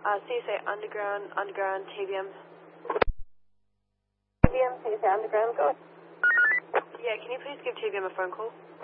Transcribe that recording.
So you say underground, TVM. TVM, so you say underground, go. Yeah, can you please give TVM a phone call?